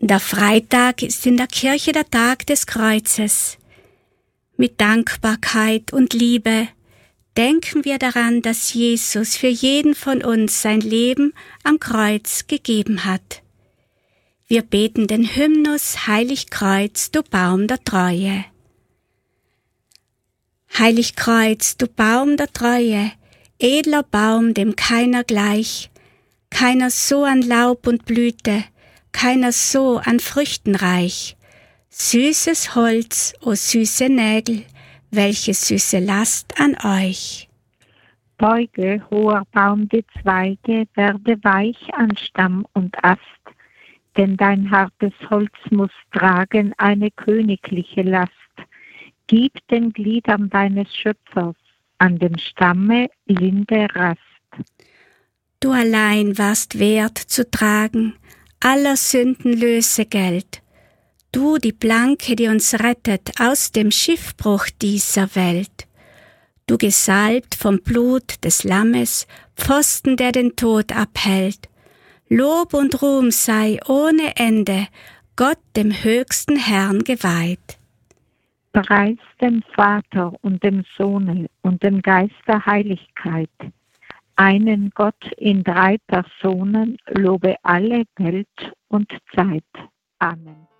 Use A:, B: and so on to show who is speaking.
A: Der Freitag ist in der Kirche der Tag des Kreuzes. Mit Dankbarkeit und Liebe denken wir daran, dass Jesus für jeden von uns sein Leben am Kreuz gegeben hat. Wir beten den Hymnus Heilig Kreuz, du Baum der Treue. Heilig Kreuz, du Baum der Treue, edler Baum, dem keiner gleich, keiner so an Laub und Blüte, keiner so an Früchten reich. Süßes Holz, o süße Nägel, welche süße Last an euch.
B: Beuge, hoher Baum, die Zweige, werde weich an Stamm und Ast, denn dein hartes Holz muss tragen eine königliche Last. Gib den Gliedern deines Schöpfers an dem Stamme linde Rast.
A: Du allein warst wert zu tragen aller Sünden Lösegeld. Du, die Blanke, die uns rettet aus dem Schiffbruch dieser Welt. Du gesalbt vom Blut des Lammes, Pfosten, der den Tod abhält. Lob und Ruhm sei ohne Ende Gott dem höchsten Herrn geweiht.
B: Preis dem Vater und dem Sohne und dem Geist der Heiligkeit. Einen Gott in 3 Personen, lobe alle Welt und Zeit. Amen.